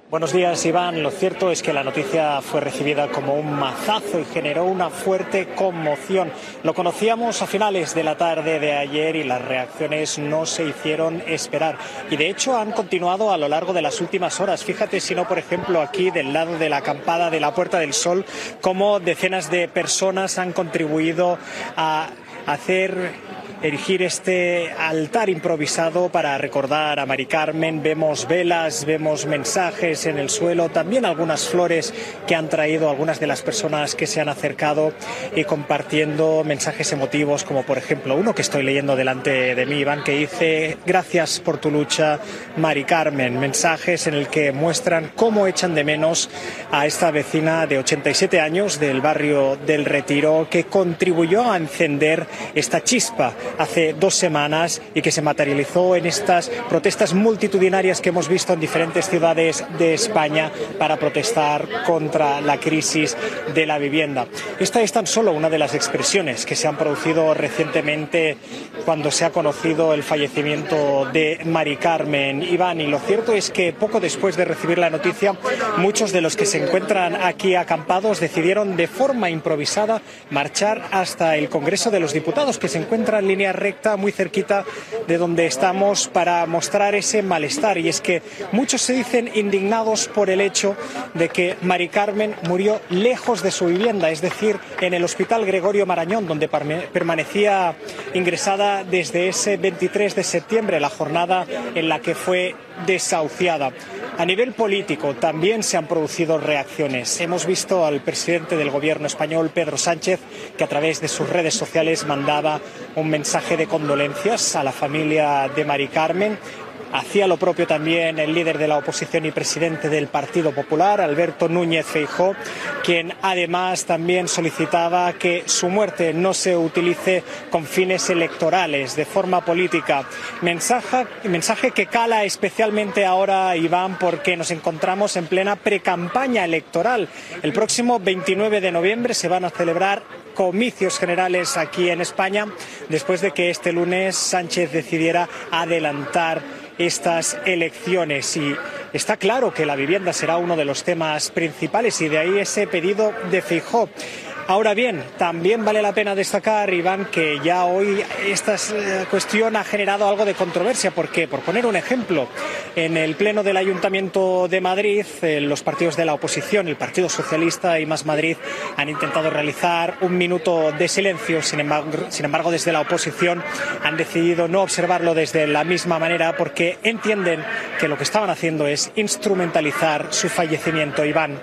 Buenos días, Iván. Lo cierto es que la noticia fue recibida como un mazazo y generó una fuerte conmoción. Lo conocíamos a finales de la tarde de ayer y las reacciones no se hicieron esperar. Y de hecho han continuado a lo largo de las últimas horas. Fíjate si no, por ejemplo, aquí del lado de la acampada de la Puerta del Sol, cómo decenas de personas han contribuido a erigir este altar improvisado para recordar a Mari Carmen. Vemos velas, vemos mensajes en el suelo, también algunas flores que han traído algunas de las personas que se han acercado y compartiendo mensajes emotivos, como por ejemplo uno que estoy leyendo delante de mí, Iván, que dice: gracias por tu lucha, Mari Carmen. Mensajes en el que muestran cómo echan de menos a esta vecina de 87 años del barrio del Retiro, que contribuyó a encender esta chispa hace 2 semanas y que se materializó en estas protestas multitudinarias que hemos visto en diferentes ciudades de España para protestar contra la crisis de la vivienda. Esta es tan solo una de las expresiones que se han producido recientemente cuando se ha conocido el fallecimiento de Mari Carmen, Iván, y lo cierto es que poco después de recibir la noticia, muchos de los que se encuentran aquí acampados decidieron de forma improvisada marchar hasta el Congreso de los Diputados, que se encuentra en línea recta muy cerquita de donde estamos, para mostrar ese malestar. Y es que muchos se dicen indignados por el hecho de que Mari Carmen murió lejos de su vivienda, es decir, en el Hospital Gregorio Marañón, donde permanecía ingresada desde ese 23 de septiembre, la jornada en la que fue desahuciada. A nivel político también se han producido reacciones. Hemos visto al presidente del gobierno español, Pedro Sánchez, que a través de sus redes sociales mandaba un mensaje de condolencias a la familia de Mari Carmen. Hacía lo propio también el líder de la oposición y presidente del Partido Popular, Alberto Núñez Feijóo, quien además también solicitaba que su muerte no se utilice con fines electorales, de forma política. Mensaje que cala especialmente ahora, Iván, porque nos encontramos en plena precampaña electoral. El próximo 29 de noviembre se van a celebrar comicios generales aquí en España, después de que este lunes Sánchez decidiera adelantar estas elecciones. Y está claro que la vivienda será uno de los temas principales, y de ahí ese pedido de Feijóo. Ahora bien, también vale la pena destacar, Iván, que ya hoy esta cuestión ha generado algo de controversia. ¿Por qué? Por poner un ejemplo, en el Pleno del Ayuntamiento de Madrid, los partidos de la oposición, el Partido Socialista y Más Madrid, han intentado realizar un minuto de silencio. Sin embargo, desde la oposición han decidido no observarlo desde la misma manera, porque entienden que lo que estaban haciendo es instrumentalizar su fallecimiento, Iván.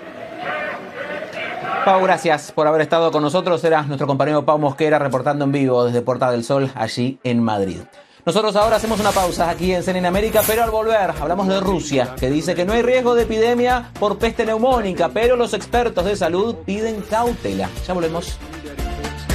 Pau, gracias por haber estado con nosotros. Era nuestro compañero Pau Mosquera reportando en vivo desde Puerta del Sol, allí en Madrid. Nosotros ahora hacemos una pausa aquí en CNN América, pero al volver hablamos de Rusia, que dice que no hay riesgo de epidemia por peste neumónica, pero los expertos de salud piden cautela. Ya volvemos.